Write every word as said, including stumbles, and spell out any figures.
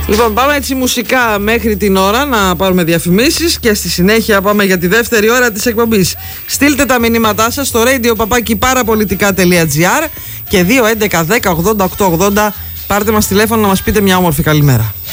Λοιπόν, πάμε έτσι μουσικά μέχρι την ώρα να πάρουμε διαφημίσεις και στη συνέχεια πάμε για τη δεύτερη ώρα της εκπομπής. Στείλτε τα μηνύματά σας στο radio παπάκι παραπολιτικά τελεία gr και δύο έντεκα δέκα ογδόντα οκτώ ογδόντα. Πάρτε μας τηλέφωνο να μας πείτε μια όμορφη καλημέρα.